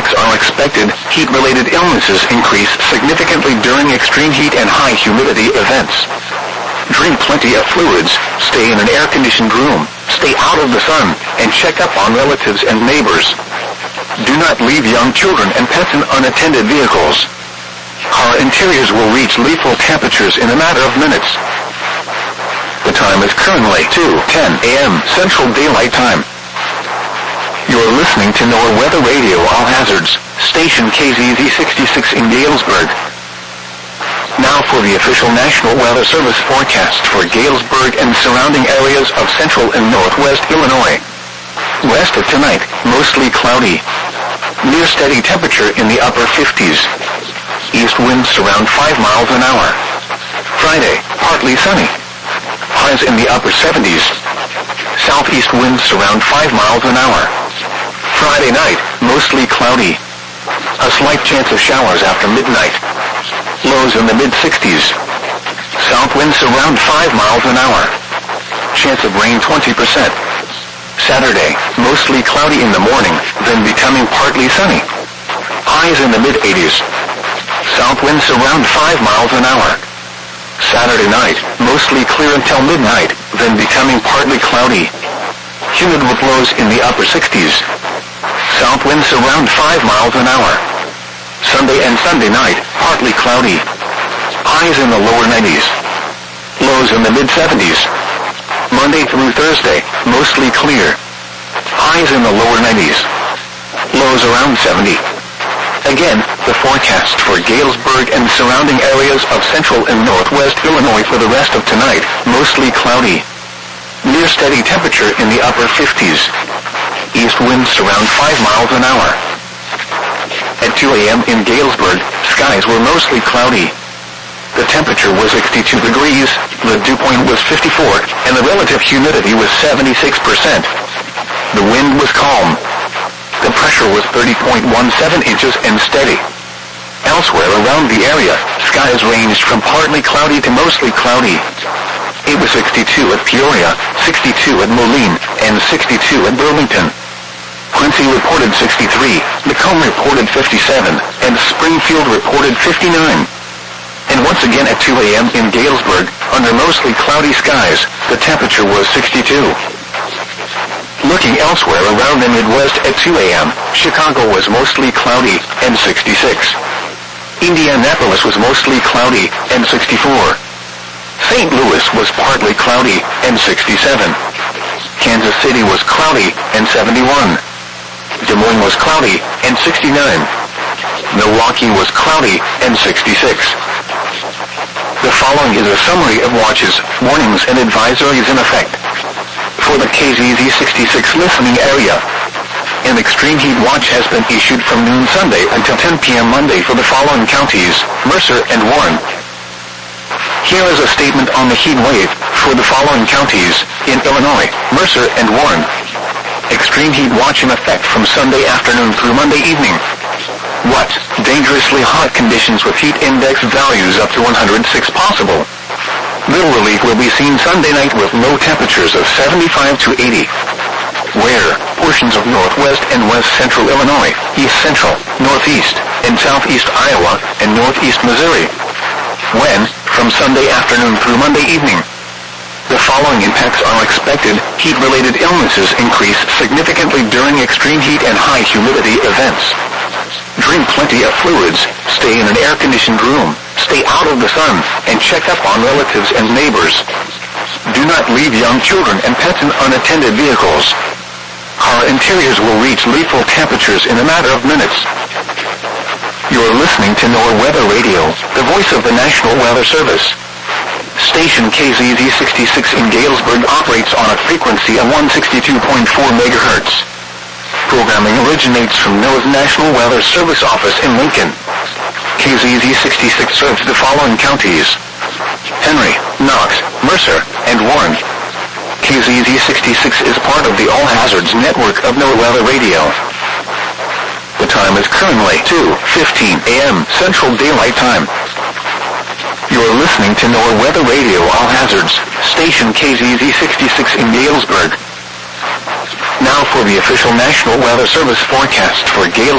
impacts are expected. Heat-related illnesses increase significantly during extreme heat and high humidity events. Drink plenty of fluids, stay in an air-conditioned room, stay out of the sun, and check up on relatives and neighbors. Do not leave young children and pets in unattended vehicles. Car interiors will reach lethal temperatures in a matter of minutes. The time is currently 2:10 a.m. Central Daylight Time. You're listening to NOAA Weather Radio All Hazards, station KZZ 66 in Galesburg. Now for the official National Weather Service forecast for Galesburg and surrounding areas of central and northwest Illinois. West of tonight, mostly cloudy. Near steady temperature in the upper 50s. East winds around 5 miles an hour. Friday, partly sunny. Highs in the upper 70s. Southeast winds around 5 miles an hour. Friday night, mostly cloudy. A slight chance of showers after midnight. Lows in the mid-60s. South winds around 5 miles an hour. Chance of rain 20%. Saturday, mostly cloudy in the morning, then becoming partly sunny. Highs in the mid-80s. South winds around 5 miles an hour. Saturday night, mostly clear until midnight, then becoming partly cloudy. Humid with lows in the upper 60s. South winds around 5 miles an hour. Sunday and Sunday night, partly cloudy. Highs in the lower 90s. Lows in the mid-70s. Monday through Thursday, mostly clear. Highs in the lower 90s. Lows around 70. Again, the forecast for Galesburg and surrounding areas of central and northwest Illinois for the rest of tonight, mostly cloudy. Near steady temperature in the upper 50s. East winds around 5 miles an hour. At 2 a.m. in Galesburg, skies were mostly cloudy. The temperature was 62 degrees, the dew point was 54, and the relative humidity was 76%. The wind was calm. The pressure was 30.17 inches and steady. Elsewhere around the area, skies ranged from partly cloudy to mostly cloudy. It was 62 at Peoria, 62 at Moline, and 62 at Burlington. Quincy reported 63, Macomb reported 57, and Springfield reported 59. And once again at 2 a.m. in Galesburg, under mostly cloudy skies, the temperature was 62. Looking elsewhere around the Midwest at 2 a.m., Chicago was mostly cloudy and 66. Indianapolis was mostly cloudy and 64. St. Louis was partly cloudy and 67. Kansas City was cloudy and 71. Des Moines was cloudy and 69. Milwaukee was cloudy and 66. The following is a summary of watches, warnings, and advisories in effect. For the KZZ 66 listening area, an extreme heat watch has been issued from noon Sunday until 10 p.m. Monday for the following counties, Mercer and Warren. Here is a statement on the heat wave for the following counties in Illinois, Mercer and Warren. Extreme heat watch in effect from Sunday afternoon through Monday evening. What? Dangerously hot conditions with heat index values up to 106 possible. Little relief will be seen Sunday night with low temperatures of 75 to 80. Where? Portions of northwest and west central Illinois, east central, northeast, and southeast Iowa, and northeast Missouri. When? From Sunday afternoon through Monday evening. The following impacts are expected. Heat-related illnesses increase significantly during extreme heat and high humidity events. Drink plenty of fluids, stay in an air-conditioned room, stay out of the sun, and check up on relatives and neighbors. Do not leave young children and pets in unattended vehicles. Car interiors will reach lethal temperatures in a matter of minutes. You're listening to NOAA Weather Radio, the voice of the National Weather Service. Station KZZ 66 in Galesburg operates on a frequency of 162.4 MHz. Programming originates from NOAA's National Weather Service office in Lincoln. KZZ 66 serves the following counties: Henry, Knox, Mercer, and Warren. KZZ 66 is part of the All Hazards network of NOAA Weather Radio. The time is currently 2:15 a.m. Central Daylight Time. You're listening to NOAA Weather Radio All Hazards, station KZZ 66 in Galesburg. Now for the official National Weather Service forecast for Galesburg.